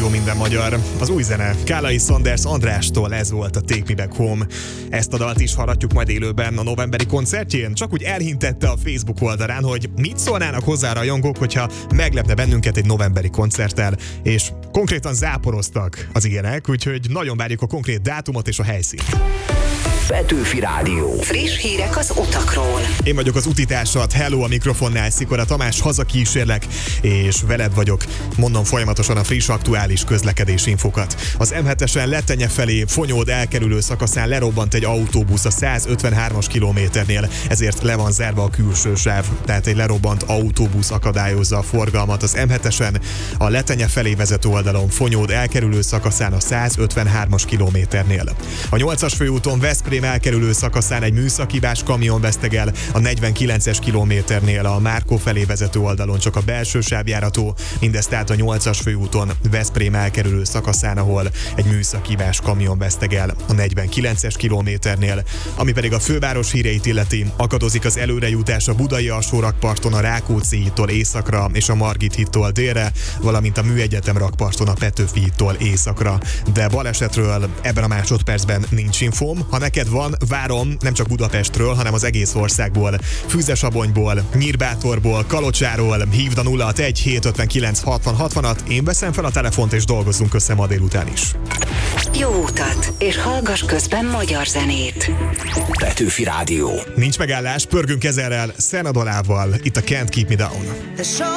Rádió minden magyar. Az új zene Kálai Sanders Andrástól, ez volt a Take Me Back Home. Ezt a dalt is hallhatjuk majd élőben a novemberi koncertjén. Csak úgy elhintette a Facebook oldalán, hogy mit szólnának hozzá a rajongók, hogyha meglepne bennünket egy novemberi koncerttel, és konkrétan záporoztak az ilyenek, úgyhogy nagyon várjuk a konkrét dátumot és a helyszínt. Petőfi Rádió. Friss hírek az utakról. Én vagyok az utitársad, hello, a mikrofonnál Szikora Tamás, hazakísérlek, és veled vagyok. Mondom folyamatosan a friss, aktuális közlekedési infokat. Az M7-esen Lettenye felé Fonyód elkerülő szakaszán lerobbant egy autóbusz a 153-as kilométernél, ezért le van zárva a külső sáv, tehát egy lerobbant autóbusz akadályozza a forgalmat az M7-esen, a Lettenye felé vezető oldalon Fonyód elkerülő szakaszán a 153-as kilométernél. A 8-as főúton Veszprém elkerülő szakaszán egy műszakibás kamion vesztegel, a 49-es kilométernél a Márkó felé vezető oldalon csak a belső sávjárató, mindez tehát a 8-as főúton Veszprém elkerülő szakaszán, ahol egy műszakibás kamion vesztegel a 49-es kilométernél. Ami pedig a főváros híreit illeti, akadozik az előrejutás a Budai alsórakparton a Rákóczi hídtól északra és a Margit hídtól délre, valamint a Műegyetem rakparton a Petőfi hídtól északra. De balesetről ebben a másodpercben nincs infóm. Ha neked van, várom, nem csak Budapestről, hanem az egész országból. Füzesabonyból, Nyírbátorból, Kalocsáról, hívd a 061 759 60 60-at, én veszem fel a telefont és dolgozzunk össze ma délután is. Jó utat, és hallgass közben magyar zenét. Petőfi Rádió. Nincs megállás, pörgünk ezerrel, Szenadolával, itt a Can't Keep Me Down.